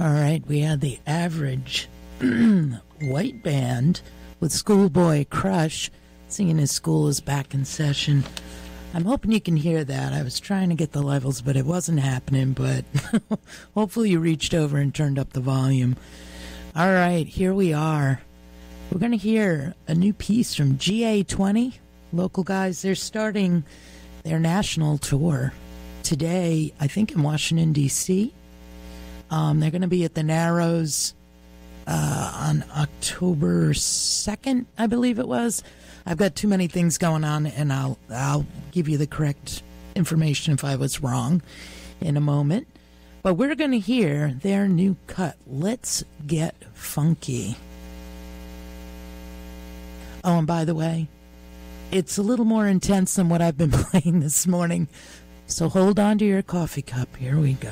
All right, we had the Average White Band with Schoolboy Crush singing His School is Back in Session. I'm hoping you can hear that. I was trying to get the levels, but it wasn't happening, but hopefully you reached over and turned up the volume. All right, here we are. We're going to hear a new piece from GA20. Local guys, they're starting their national tour today, I think in Washington, D.C. They're going to be at the Narrows on October 2nd, I believe it was. I've got too many things going on, and I'll give you the correct information if I was wrong in a moment. But we're going to hear their new cut, Let's Get Funky. Oh, and by the way, it's a little more intense than what I've been playing this morning. So hold on to your coffee cup. Here we go.